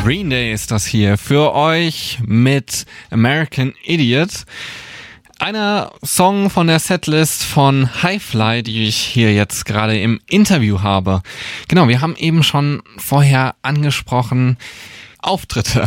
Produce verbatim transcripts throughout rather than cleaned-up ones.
Green Day ist das hier für euch mit American Idiot. Einer Song von der Setlist von Hi-Fly, die ich hier jetzt gerade im Interview habe. Genau, wir haben eben schon vorher angesprochen, Auftritte.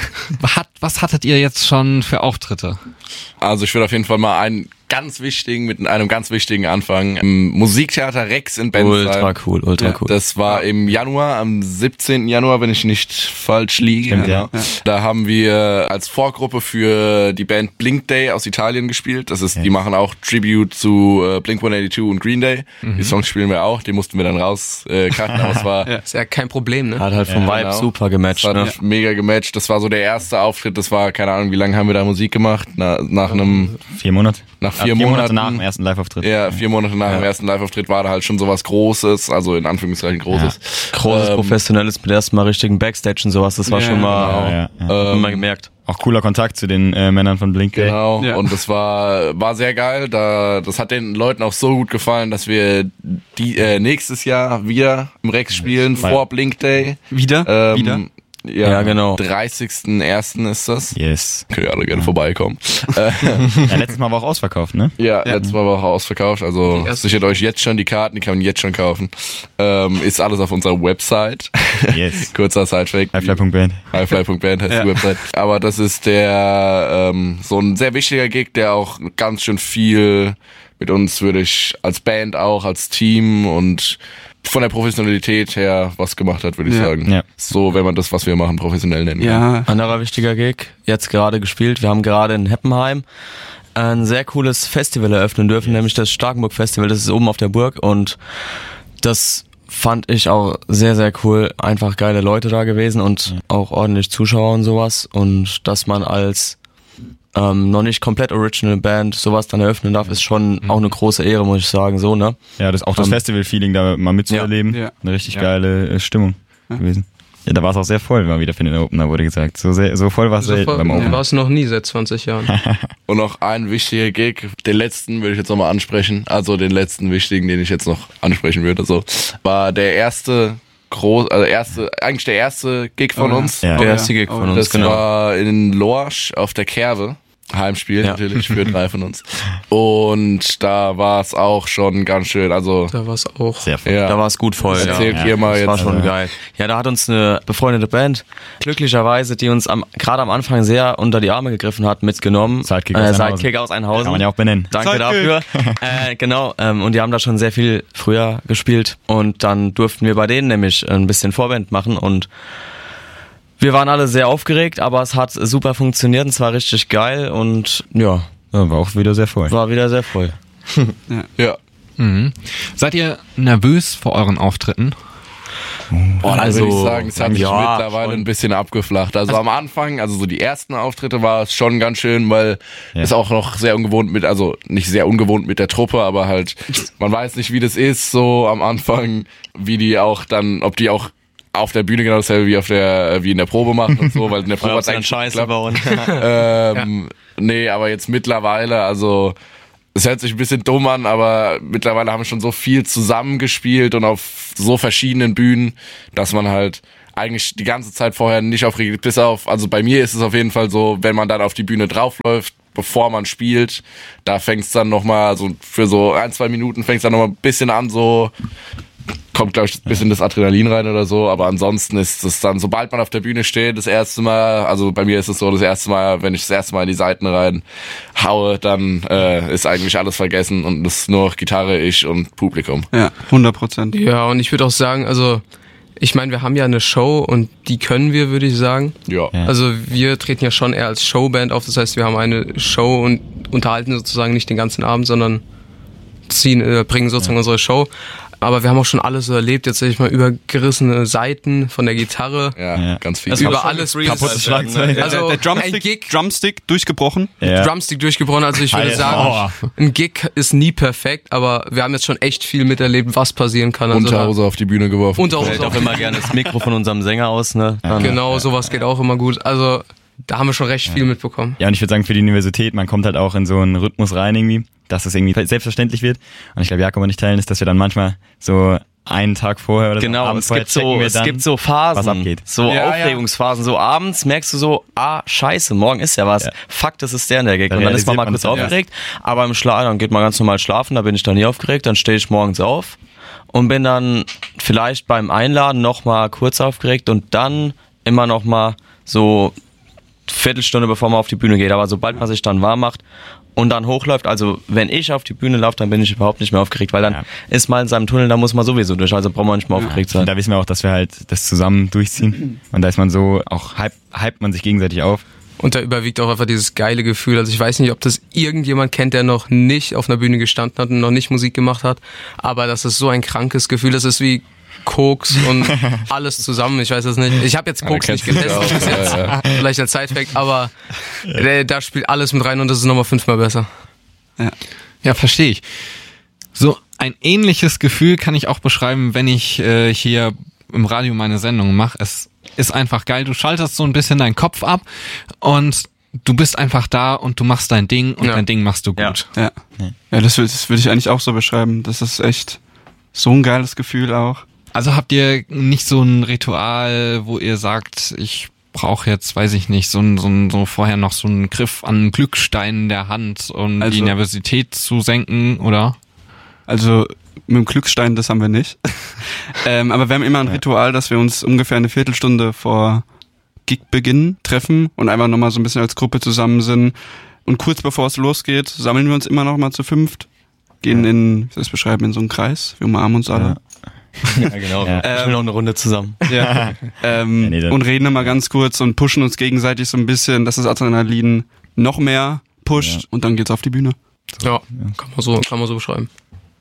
Was hattet ihr jetzt schon für Auftritte? Also ich würde auf jeden Fall mal einen ganz wichtigen, mit einem ganz wichtigen anfangen. Im Musiktheater Rex in Bensheim. Ultra cool, ultra cool. Das war im Januar, am siebzehnten Januar, wenn ich nicht falsch liege. Stimmt, ja. Ja. Da haben wir als Vorgruppe für die Band Blink Day aus Italien gespielt. Das ist, ja. Die machen auch Tribute zu äh, Blink one eighty-two und Green Day. Mhm. Die Songs spielen wir auch, die mussten wir dann raus äh, cutten, aber es war... ja. Ist ja kein Problem, ne? Hat halt vom ja, Vibe genau. super gematcht, das hat ne? mega gematcht. Das war so der erste Auftritt, das war, keine Ahnung, wie lange haben wir da Musik gemacht? Na, nach einem... Vier Monate. Nach vier, ja, vier Monaten. Monate nach dem ersten Live-Auftritt. Ja, vier Monate nach ja. dem ersten Live-Auftritt war da halt schon sowas Großes, also in Anführungszeichen Großes. Ja. Großes, ähm, professionelles, mit erstmal richtigen Backstage und sowas, das war ja, schon mal, ja, ja, ja. Ähm, mal gemerkt. Auch cooler Kontakt zu den äh, Männern von Blink Day. Genau, ja. Und das war war sehr geil. Da, das hat den Leuten auch so gut gefallen, dass wir die äh, nächstes Jahr wieder im Rex spielen, ja. vor Blink Day. Wieder? Ähm, wieder? Ja, ja, genau. dreißigsten ersten ist das. Yes. Könnt ihr alle gerne vorbeikommen. ja, letztes Mal war auch ausverkauft, ne? Ja, ja. letztes Mal war auch ausverkauft. Also sichert euch jetzt schon die Karten, die kann man jetzt schon kaufen. Ähm, ist alles auf unserer Website. Yes. Kurzer Sidefact. Highfly Punkt Band. Highfly Punkt Band heißt ja. die Website. Aber das ist der ähm, so ein sehr wichtiger Gig, der auch ganz schön viel mit uns, würde ich als Band auch, als Team und von der Professionalität her was gemacht hat, würde ich ja. sagen. Ja. So, wenn man das, was wir machen, professionell nennen ja. kann. Anderer wichtiger Gig, jetzt gerade gespielt. Wir haben gerade in Heppenheim ein sehr cooles Festival eröffnen dürfen, yes. nämlich das Starkenburg Festival. Das ist oben auf der Burg und das fand ich auch sehr, sehr cool. Einfach geile Leute da gewesen und ja. auch ordentlich Zuschauer und sowas. Und dass man als Ähm, noch nicht komplett Original Band sowas dann eröffnen darf, ist schon mhm. auch eine große Ehre, muss ich sagen, so, ne? Ja, das auch das um, Festival-Feeling da mal mitzuerleben. Ja. Eine richtig ja. geile äh, Stimmung ja. gewesen. Ja, da war es auch sehr voll, mal wieder für den Opener, wurde gesagt. So, sehr, so voll war es so selten beim Opener. War es noch nie seit zwanzig Jahren. Und noch ein wichtiger Gig, den letzten würde ich jetzt nochmal ansprechen, also den letzten wichtigen, den ich jetzt noch ansprechen würde, so, war der erste groß, also erste, eigentlich der erste Gig von oh, uns. Ja. Der erste Gig von das uns, genau. Das war in Lorsch auf der Kerwe. Heimspiel ja. natürlich für drei von uns. Und da war es auch schon ganz schön. Also da war es auch sehr voll. Ja. Da war es gut voll. Erzählt ja. ihr mal das jetzt. war schon also. geil. Ja, da hat uns eine befreundete Band glücklicherweise, die uns am gerade am Anfang sehr unter die Arme gegriffen hat, mitgenommen. Sidekick äh, aus Sidekick aus Einhausen. Kann man ja auch benennen. Danke Sidekick. dafür. äh, genau. Ähm, und die haben da schon sehr viel früher gespielt. Und dann durften wir bei denen nämlich ein bisschen Vorband machen und wir waren alle sehr aufgeregt, aber es hat super funktioniert und es war richtig geil und ja. ja war auch wieder sehr voll. War wieder sehr voll. ja. ja. Mhm. Seid ihr nervös vor euren Auftritten? Oh, also würde ich sagen, es hat sich ja, mittlerweile schon. ein bisschen abgeflacht. Also, also am Anfang, also so die ersten Auftritte war es schon ganz schön, weil ja. es auch noch sehr ungewohnt mit, also nicht sehr ungewohnt mit der Truppe, aber halt, man weiß nicht, wie das ist, so am Anfang, wie die auch dann, ob die auch auf der Bühne genau dasselbe wie auf der wie in der Probe machen und so, weil in der Probe hat es eigentlich Scheiße bauen. ähm, ja. Nee, aber jetzt mittlerweile, also es hört sich ein bisschen dumm an, aber mittlerweile haben wir schon so viel zusammengespielt und auf so verschiedenen Bühnen, dass man halt eigentlich die ganze Zeit vorher nicht aufregt, bis auf, also bei mir ist es auf jeden Fall so, wenn man dann auf die Bühne draufläuft, bevor man spielt, da fängt es dann nochmal, also für so ein, zwei Minuten fängt es dann nochmal ein bisschen an, so kommt, glaube ich, ein bisschen das Adrenalin rein oder so, aber ansonsten ist es dann, sobald man auf der Bühne steht, das erste Mal, also bei mir ist es so, das erste Mal, wenn ich das erste Mal in die Seiten rein haue, dann äh, ist eigentlich alles vergessen und es ist nur noch Gitarre, ich und Publikum. Ja, hundert Prozent. Ja, und ich würde auch sagen, also ich meine, wir haben ja eine Show und die können wir, würde ich sagen. Ja. Ja. Also wir treten ja schon eher als Showband auf, das heißt, wir haben eine Show und unterhalten sozusagen nicht den ganzen Abend, sondern ziehen, äh, bringen sozusagen ja. unsere Show. Aber wir haben auch schon alles so erlebt, jetzt sag ich mal, übergerissene Seiten von der Gitarre. Ja, ja. ganz viel. Das über alles. Kaputtes Schlagzeug. Also der Drumstick, Gig, Drumstick durchgebrochen. Ja. Drumstick durchgebrochen. Also ich würde Alter. sagen, Oh. ein Gig ist nie perfekt, aber wir haben jetzt schon echt viel miterlebt, was passieren kann. Also Unterhose auf die Bühne geworfen. Unterhose Fällt auch immer gerne das Mikro von unserem Sänger aus, ne? Dann, Genau, sowas geht auch immer gut. Also da haben wir schon recht viel mitbekommen. Ja, und ich würde sagen, für die Universität, man kommt halt auch in so einen Rhythmus rein irgendwie, dass es irgendwie selbstverständlich wird. Und ich glaube, Jakob und ich teilen ist, dass wir dann manchmal so einen Tag vorher oder Genau, so. Abends es gibt vorher checken so, wir es dann, gibt so Phasen, was abgeht. so Ja, Aufregungsphasen, so abends merkst du so, ah, scheiße, morgen ist ja was. Ja. Fuck, das ist der in der Gag. Da Und dann ist man mal realisiert kurz man das, aufgeregt, aber im Schlaf, dann geht man ganz normal schlafen, da bin ich dann nie aufgeregt, dann stehe ich morgens auf und bin dann vielleicht beim Einladen noch mal kurz aufgeregt und dann immer noch mal so Viertelstunde bevor man auf die Bühne geht. Aber sobald man sich dann warm macht und dann hochläuft, also wenn ich auf die Bühne laufe, dann bin ich überhaupt nicht mehr aufgeregt, weil dann Ja. ist man in seinem Tunnel, da muss man sowieso durch, also braucht man nicht mehr aufgeregt sein. Und da wissen wir auch, dass wir halt das zusammen durchziehen. Und da ist man so, auch hype, hypt man sich gegenseitig auf. Und da überwiegt auch einfach dieses geile Gefühl. Also ich weiß nicht, ob das irgendjemand kennt, der noch nicht auf einer Bühne gestanden hat und noch nicht Musik gemacht hat. Aber das ist so ein krankes Gefühl. Das ist wie Koks und alles zusammen. Ich weiß es nicht. Ich habe jetzt Koks Ja, nicht kennst du getestet auch. bis jetzt. Ja, ja. Vielleicht als Sidefact, aber äh, da spielt alles mit rein und das ist nochmal fünfmal besser. Ja, ja, verstehe ich. So ein ähnliches Gefühl kann ich auch beschreiben, wenn ich äh, hier im Radio meine Sendung mache. Es ist einfach geil. Du schaltest so ein bisschen deinen Kopf ab und du bist einfach da und du machst dein Ding und Ja. dein Ding machst du gut. Ja, ja das, würde das würd ich eigentlich auch so beschreiben. Das ist echt so ein geiles Gefühl auch. Also habt ihr nicht so ein Ritual, wo ihr sagt, ich brauche jetzt, weiß ich nicht, so, ein, so, ein, so vorher noch so einen Griff an einen Glückstein in der Hand, um Also- die Nervosität zu senken, oder? Also mit dem Glücksstein, das haben wir nicht. ähm, aber wir haben immer ein Ritual, dass wir uns ungefähr eine Viertelstunde vor Gigbeginn treffen und einfach nochmal so ein bisschen als Gruppe zusammen sind. Und kurz bevor es losgeht, sammeln wir uns immer noch mal zu fünft, gehen in, wie soll ich das beschreiben, in so einen Kreis, wir umarmen uns alle. Ja, genau. Ja. Ich will noch eine Runde zusammen. Ja. ähm, Ja, nee, dann- und reden immer ganz kurz und pushen uns gegenseitig so ein bisschen, dass das Adrenalin noch mehr pusht Ja. und dann geht's auf die Bühne. Ja, kann man so, kann man so beschreiben.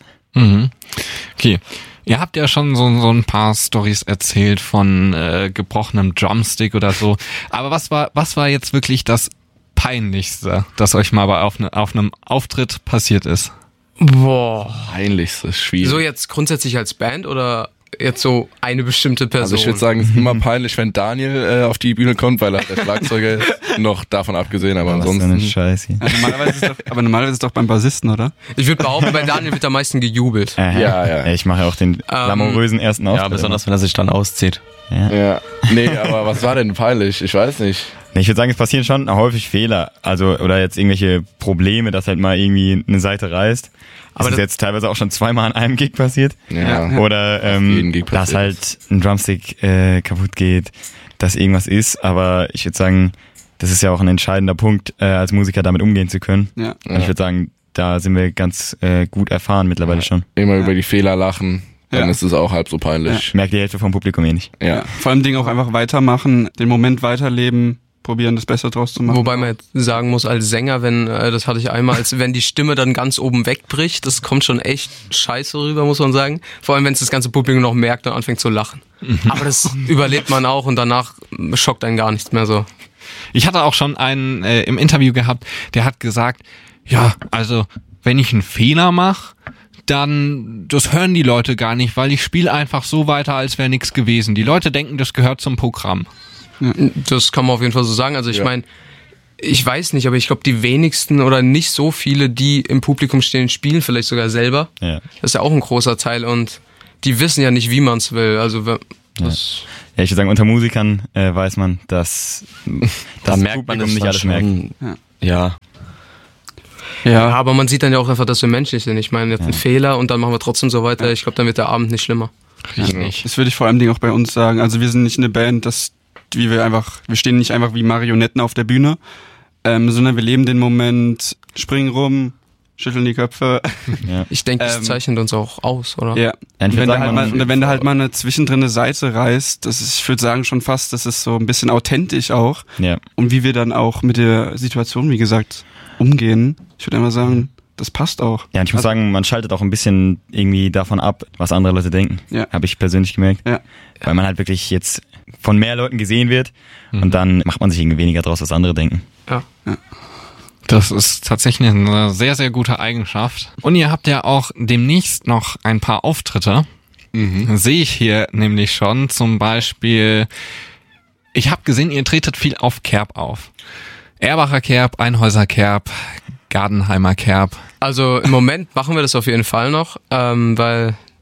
Mhm. Okay. Ihr habt ja schon so, so ein paar Storys erzählt von äh, gebrochenem Drumstick oder so. Aber was war, was war jetzt wirklich das Peinlichste, das euch mal bei auf, ne, auf einem Auftritt passiert ist? Boah. Peinlichstes Spiel. So jetzt grundsätzlich als Band oder jetzt so eine bestimmte Person? Also ich würde sagen, es ist immer peinlich, wenn Daniel äh, auf die Bühne kommt, weil er der Schlagzeuger ist. Noch davon abgesehen, aber Was für eine ansonsten. Scheiße. Ja, normalerweise ist doch, aber normalerweise ist es doch beim Bassisten, oder? Ich würde behaupten, bei Daniel wird am meisten gejubelt. Aha. Ja, ja. Ich mache auch den glamourösen ersten Auftritt. Ja, besonders wenn er sich dann auszieht. Ja. Ja. Nee, aber was war denn peinlich? Ich weiß nicht. Nee, ich würde sagen, es passieren schon häufig Fehler. Also, oder jetzt irgendwelche Probleme, dass halt mal irgendwie eine Seite reißt. Aber Aber das ist das- jetzt teilweise auch schon zweimal an einem Gig passiert. Ja. Oder jeden ähm, Gig dass passiert halt ein Drumstick äh, kaputt geht, dass irgendwas ist. Aber ich würde sagen, das ist ja auch ein entscheidender Punkt, äh, als Musiker damit umgehen zu können. Ja. Und ich würde sagen, da sind wir ganz äh, gut erfahren mittlerweile schon. Immer über die Fehler lachen, dann Ja. ist es auch halb so peinlich. Ich merke die Hälfte vom Publikum eh nicht. Ja. Vor allem Ding auch einfach weitermachen, den Moment weiterleben, probieren, das Beste draus zu machen. Wobei man jetzt sagen muss, als Sänger, wenn, äh, das hatte ich einmal, als wenn die Stimme dann ganz oben wegbricht, das kommt schon echt scheiße rüber, muss man sagen. Vor allem, wenn es das ganze Publikum noch merkt und anfängt zu lachen. Aber das überlebt man auch und danach schockt einen gar nichts mehr so. Ich hatte auch schon einen äh, im Interview gehabt, der hat gesagt, ja, also wenn ich einen Fehler mache, dann das hören die Leute gar nicht, weil ich spiele einfach so weiter, als wäre nichts gewesen. Die Leute denken, das gehört zum Programm. Das kann man auf jeden Fall so sagen. Also ich Ja. meine, ich weiß nicht, aber ich glaube, die wenigsten oder nicht so viele, die im Publikum stehen, spielen vielleicht sogar selber. Ja. Das ist ja auch ein großer Teil und die wissen ja nicht, wie man es will. Also wenn- das, Ja, ich würde sagen, unter Musikern äh, weiß man, dass Da das merkt man das Publikum nicht dann alles merkt. schon. Ja. ja. Ja, aber man sieht dann ja auch einfach, dass wir menschlich sind. Ich meine, jetzt ein Fehler und dann machen wir trotzdem so weiter. Ich glaube, dann wird der Abend nicht schlimmer. Richtig. das würde ich vor allem Ding auch bei uns sagen. Also wir sind nicht eine Band, dass wie wir einfach, wir stehen nicht einfach wie Marionetten auf der Bühne, ähm, sondern wir leben den Moment, springen rum, schütteln die Köpfe. Ja. Ich denke, das Ähm, zeichnet uns auch aus, oder? Ja. Ja, ich Und würd wenn, da sagen, halt man- mal, oder wenn da halt mal eine zwischendrin eine Seite reißt, das ist, ich würde sagen schon fast, das ist so ein bisschen authentisch auch. Ja. Und wie wir dann auch mit der Situation, wie gesagt, umgehen. Ich würde immer sagen, das passt auch. Ja, und ich muss Also- sagen, man schaltet auch ein bisschen irgendwie davon ab, was andere Leute denken. Ja. Habe ich persönlich gemerkt. Ja. Weil man halt wirklich jetzt von mehr Leuten gesehen wird und dann macht man sich irgendwie weniger draus, was andere denken. Ja. Das ist tatsächlich eine sehr, sehr gute Eigenschaft. Und ihr habt ja auch demnächst noch ein paar Auftritte. Sehe ich hier nämlich schon. Zum Beispiel, ich habe gesehen, ihr tretet viel auf Kerb auf. Erbacher Kerb, Einhäuser Kerb, Gardenheimer Kerb. Also im Moment machen wir das auf jeden Fall noch, ähm, weil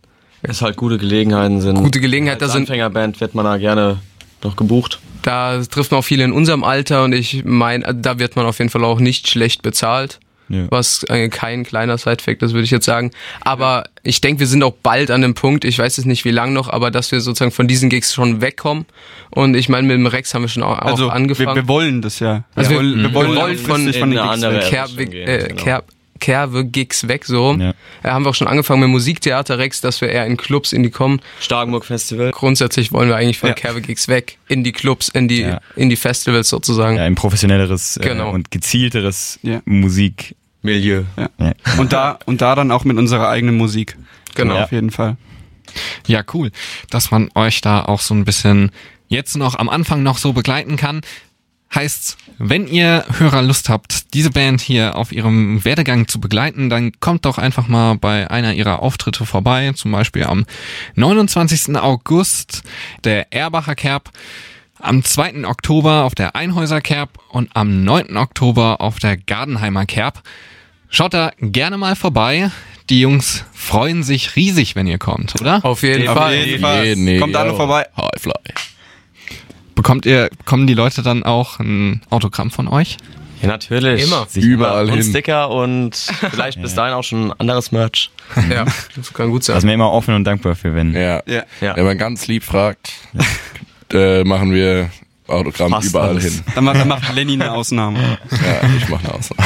Es halt gute Gelegenheiten sind. Gute Gelegenheit, Als da sind Anfängerband wird man da gerne noch gebucht. Da trifft man auch viele in unserem Alter und ich meine, da wird man auf jeden Fall auch nicht schlecht bezahlt. Ja. Was äh, kein kleiner Sidefact ist, würde ich jetzt sagen. Aber ich denke, wir sind auch bald an dem Punkt, ich weiß jetzt nicht wie lang noch, aber dass wir sozusagen von diesen Gigs schon wegkommen. Und ich meine, mit dem Rex haben wir schon auch, also, auch angefangen. Wir, wir wollen das ja. Also wir, wir, wir, wir wollen, wollen von, von den Gigs weg. Kerb, gehen, äh, genau. Kerb, Kerve-Gigs weg, so. Ja. Da haben wir auch schon angefangen mit Musiktheater Rex, dass wir eher in Clubs in die kommen. Starkenburg Festival. Grundsätzlich wollen wir eigentlich von ja. Kerve-Gigs weg, in die Clubs, in die, ja. in die Festivals sozusagen. Ja, ein professionelleres genau. äh, und gezielteres ja. Musikmilieu. Ja. Ja. Und da und da dann auch mit unserer eigenen Musik. Genau. Ja. Auf jeden Fall. Ja, cool, dass man euch da auch so ein bisschen jetzt noch am Anfang noch so begleiten kann. Heißt, wenn ihr Hörer Lust habt, diese Band hier auf ihrem Werdegang zu begleiten, dann kommt doch einfach mal bei einer ihrer Auftritte vorbei, zum Beispiel am neunundzwanzigsten August der Erbacher Kerb, am zweiten Oktober auf der Einhäuser Kerb und am neunten Oktober auf der Gardenheimer Kerb. Schaut da gerne mal vorbei. Die Jungs freuen sich riesig, wenn ihr kommt, oder? Auf jeden Auf Fall. jeden Fall. Nee, nee, Kommt alle yo. vorbei. Highfly. Bekommt ihr, bekommen die Leute dann auch ein Autogramm von euch? Ja, natürlich. Immer. Sich Überall immer. Und hin. Sticker und vielleicht bis dahin auch schon anderes Merch. Ja, das kann gut Da sein. sind wir immer offen und dankbar für, wenn. Ja. Ja. Ja. Wenn man ganz lieb fragt, äh, machen wir Autogramm Fast überall alles. hin. Dann macht, dann macht Lenny eine Ausnahme. Ja, ich mache eine Ausnahme.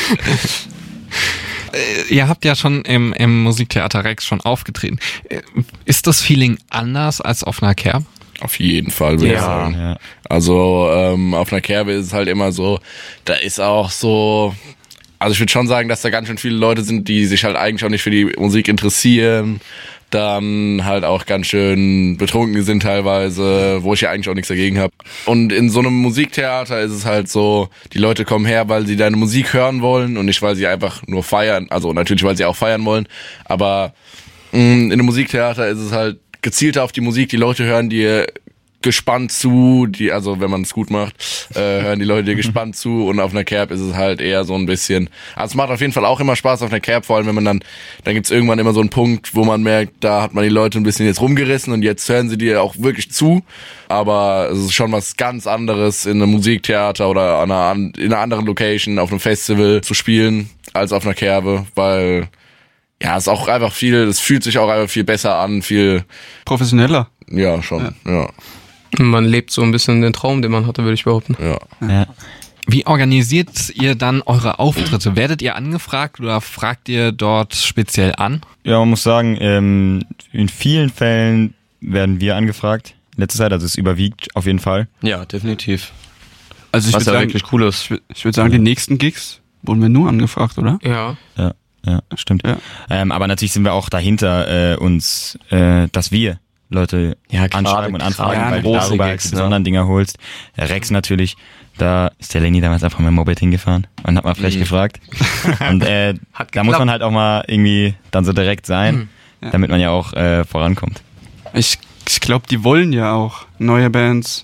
Äh, ihr habt ja schon im, im Musiktheater Rex schon aufgetreten. Äh, Ist das Feeling anders als auf einer Kerb? Auf jeden Fall, würde ich Ja. sagen. Ja. Also ähm, auf einer Kerbe ist es halt immer so, da ist auch so, also ich würde schon sagen, dass da ganz schön viele Leute sind, die sich halt eigentlich auch nicht für die Musik interessieren, dann halt auch ganz schön betrunken sind teilweise, wo ich ja eigentlich auch nichts dagegen habe. Und in so einem Musiktheater ist es halt so, die Leute kommen her, weil sie deine Musik hören wollen und nicht, weil sie einfach nur feiern, also natürlich, weil sie auch feiern wollen, aber mh, in einem Musiktheater ist es halt gezielter auf die Musik, die Leute hören dir gespannt zu, die, also wenn man es gut macht, äh, hören die Leute dir gespannt zu und auf einer Kerb ist es halt eher so ein bisschen, also es macht auf jeden Fall auch immer Spaß auf einer Kerb, vor allem wenn man dann, dann gibt's irgendwann immer so einen Punkt, wo man merkt, da hat man die Leute ein bisschen jetzt rumgerissen und jetzt hören sie dir auch wirklich zu, aber es ist schon was ganz anderes in einem Musiktheater oder an einer, in einer anderen Location, auf einem Festival zu spielen, als auf einer Kerbe, weil ja, es ist auch einfach viel, es fühlt sich auch einfach viel besser an, viel, Professioneller. ja, schon, ja, ja. Man lebt so ein bisschen den Traum, den man hatte, würde ich behaupten. ja. Ja. Wie organisiert ihr dann eure Auftritte? Werdet ihr angefragt oder fragt ihr dort speziell an? Ja, man muss sagen, ähm, in vielen Fällen werden wir angefragt. In letzter Zeit, also es überwiegt auf jeden Fall. Ja, definitiv. Also ich Was würde ja sagen, wirklich cool ist. ich würd- ich würde sagen, die nächsten Gigs wurden wir nur angefragt, oder? Ja. Ja, ja, stimmt. Ja. Ähm, aber natürlich sind wir auch dahinter, äh, uns, äh, dass wir Leute Ja, gerade- anschreiben und anfragen, gerade weil du große darüber Gigs, halt die ne? besonderen Dinger holst. Der Rex natürlich, da ist der Lenny damals einfach mit dem Moped hingefahren und hat mal frech Mhm. gefragt. Und äh, Hat da muss geklappt. man halt auch mal irgendwie dann so direkt sein, Ja. damit man ja auch äh, vorankommt. Ich, ich glaube, die wollen ja auch neue Bands.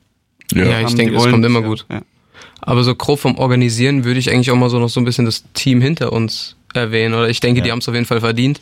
Ja, ich haben, denke, die das wollen kommt immer ja. gut. Ja. Aber so grob vom Organisieren würde ich eigentlich auch mal so noch so ein bisschen das Team hinter uns erwähnen. Oder ich denke, Ja. die haben es auf jeden Fall verdient.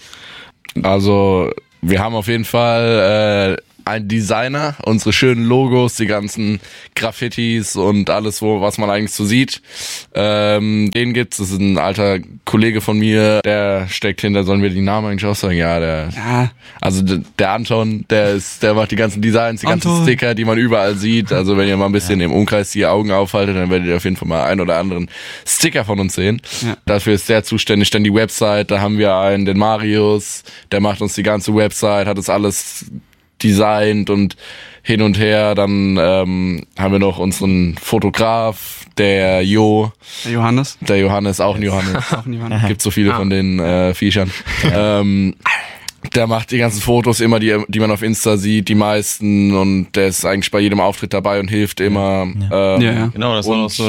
Also, wir haben auf jeden Fall äh, einen Designer, unsere schönen Logos, die ganzen Graffitis und alles, wo was man eigentlich so sieht. Ähm, den gibt's, das ist ein alter Kollege von mir, der steckt hinter, sollen wir die Namen eigentlich auch sagen? Ja, der, Ja, also d- der Anton, der ist, der macht die ganzen Designs, die ganzen Anton. Sticker, die man überall sieht. Also wenn ihr mal ein bisschen im Umkreis die Augen aufhaltet, dann werdet ihr auf jeden Fall mal einen oder anderen Sticker von uns sehen. Ja. Dafür ist der zuständig. Dann die Website, da haben wir einen, den Marius, der macht uns die ganze Website, hat das alles designt und hin und her. Dann ähm, haben wir noch unseren Fotograf, der Jo, der Johannes. der Johannes, auch ein Johannes. Auch niemand. Gibt so viele von den äh, Viechern. Ähm, der macht die ganzen Fotos immer, die, die man auf Insta sieht, die meisten, und der ist eigentlich bei jedem Auftritt dabei und hilft immer. Ähm, Ja, ja. Genau, das war Und- noch so ein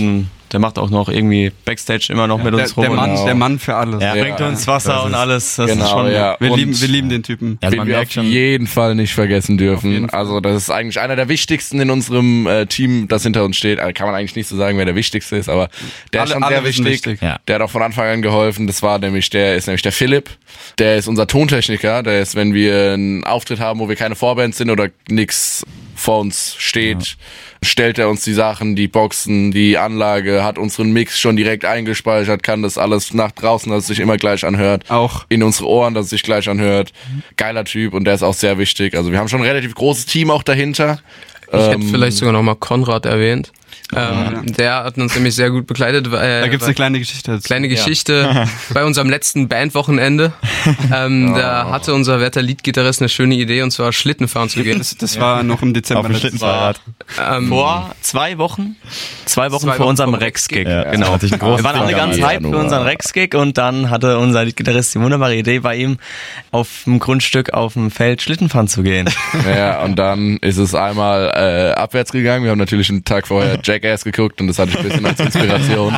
Der macht auch noch irgendwie Backstage immer noch Ja, mit der, uns rum. der, Mann, Genau. der Mann für alles. Er Ja. bringt uns Wasser Das und ist- alles. Das genau, ist schon, ja. Wir, Und lieben, wir lieben den Typen. Also den man wir merkt auf schon, jeden Fall nicht vergessen dürfen. jeden Fall. Also das ist eigentlich einer der wichtigsten in unserem äh, Team, das hinter uns steht. Also kann man eigentlich nicht so sagen, wer der wichtigste ist, aber der Alle- ist schon alle sehr wissen wichtig. wichtig. Ja. Der hat auch von Anfang an geholfen. Das war nämlich der ist nämlich der Philipp. Der ist unser Tontechniker. Der ist, wenn wir einen Auftritt haben, wo wir keine Vorband sind oder nix vor uns steht, stellt er uns die Sachen, die Boxen, die Anlage, hat unseren Mix schon direkt eingespeichert, kann das alles nach draußen, dass es sich immer gleich anhört. Auch. In unsere Ohren, dass es sich gleich anhört. Geiler Typ und der ist auch sehr wichtig. Also wir haben schon ein relativ großes Team auch dahinter. Ich hätte Ähm, vielleicht sogar noch mal Konrad erwähnt. Ähm, der hat uns nämlich sehr gut begleitet. Äh, Da gibt's eine kleine Geschichte dazu. kleine Geschichte. Bei unserem letzten Bandwochenende, ähm, da hatte unser werter Leadgitarrist eine schöne Idee, und zwar Schlittenfahren zu gehen. Das, das war noch im Dezember. Auf dem letztes Jahr. Schlittenfahrrad. Ähm, vor zwei Wochen, zwei Wochen Zwei vor Wochen unserem vor dem Rex-Gig. Ja, Genau. hatte ich einen großen Wir waren alle Feier ganz im hyped für Januar. unseren Rex-Gig und dann hatte unser Leadgitarrist die wunderbare Idee, bei ihm auf dem Grundstück auf dem Feld Schlittenfahren zu gehen. Ja, und dann ist es einmal äh, abwärts gegangen. Wir haben natürlich einen Tag vorher Jackass geguckt und das hatte ich ein bisschen als Inspiration.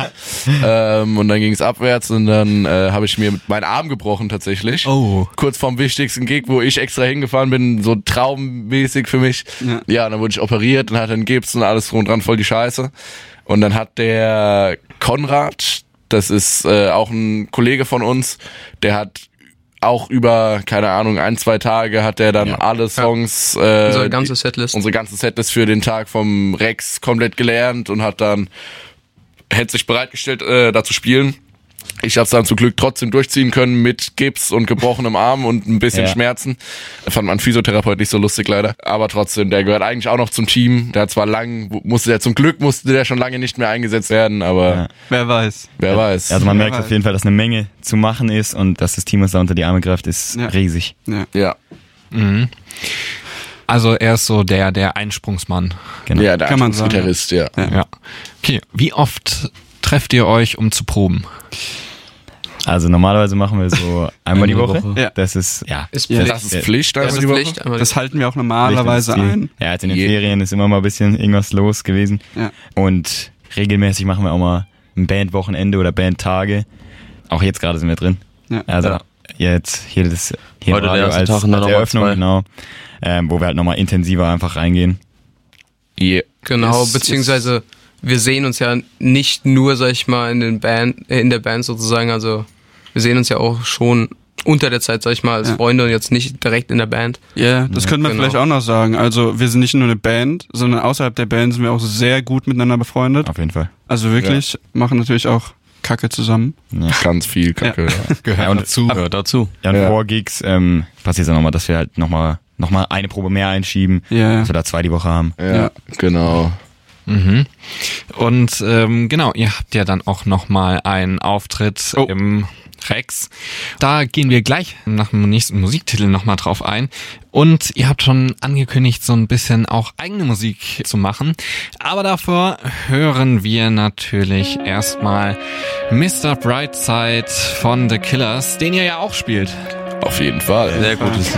ähm, und dann ging es abwärts und dann äh, habe ich mir meinen Arm gebrochen tatsächlich. Oh. Kurz vorm wichtigsten Gig, wo ich extra hingefahren bin, so traummäßig für mich. Ja. Ja, dann wurde ich operiert und hatte einen Gips und alles drum und dran, voll die Scheiße. Und dann hat der Konrad, das ist äh, auch ein Kollege von uns, der hat auch über, keine Ahnung, ein, zwei Tage hat der dann alle Songs, äh, unsere ganze die- Setlist. unsere ganze Setlist für den Tag vom Rex komplett gelernt und hat dann, hätte sich bereitgestellt, äh, da zu spielen. Ich habe es dann zum Glück trotzdem durchziehen können mit Gips und gebrochenem Arm und ein bisschen Ja. Schmerzen. Fand man Physiotherapeut nicht so lustig leider. Aber trotzdem, der gehört eigentlich auch noch zum Team. Der hat zwar lang, musste der zum Glück musste der schon lange nicht mehr eingesetzt werden, aber Ja. Wer weiß. wer weiß. Also man Ja, merkt weil- auf jeden Fall, dass eine Menge zu machen ist und dass das Team, was da unter die Arme greift, ist Ja. riesig. Ja. ja, Mhm. Also er ist so der, der Einsprungsmann. Genau. ja, der Kann man sagen. Gitarrist, ja. Ja. Ja. Okay, wie oft trefft ihr euch, um zu proben? Also normalerweise machen wir so einmal die Einmal die Woche. Woche. Ja. Das ist, ja. Ist Ja, Pflicht. Das ist Pflicht, Das einmal ist die Woche. Pflicht. einmal Das halten wir auch normalerweise Ziel. ein. Ja, jetzt in den Je- Ferien ist immer mal ein bisschen irgendwas los gewesen. Ja. Und regelmäßig machen wir auch mal ein Bandwochenende oder Bandtage. Auch jetzt gerade sind wir drin. Ja. Also Ja. jetzt hier das hier Heute im Radio der erste als, Tag und dann als noch mal Eröffnung, zwei. genau. Ähm, wo wir halt nochmal intensiver einfach reingehen. Yeah. Genau, Ist- beziehungsweise wir sehen uns ja nicht nur, sag ich mal, in den Band, äh, in der Band sozusagen, also wir sehen uns ja auch schon unter der Zeit, sag ich mal, als Ja. Freunde und jetzt nicht direkt in der Band. Ja, das könnte man genau. vielleicht auch noch sagen. Also wir sind nicht nur eine Band, sondern außerhalb der Band sind wir auch sehr gut miteinander befreundet. Auf jeden Fall. Also wirklich, machen natürlich auch Kacke zusammen. Ja. Ganz viel Kacke. Ja. Gehört Ja, und- dazu. Gehört dazu. Ja, und Ja. vor Gigs ähm, passiert es dann nochmal, dass wir halt nochmal noch mal eine Probe mehr einschieben, Ja. dass wir da zwei die Woche haben. Ja, Ja. genau. Mhm. Und ähm, genau, ihr habt ja dann auch nochmal einen Auftritt Oh. im Rex. Da gehen wir gleich nach dem nächsten Musiktitel nochmal drauf ein. Und ihr habt schon angekündigt, so ein bisschen auch eigene Musik zu machen. Aber davor hören wir natürlich erstmal Mister Brightside von The Killers, den ihr ja auch spielt. Auf jeden Fall. Sehr gutes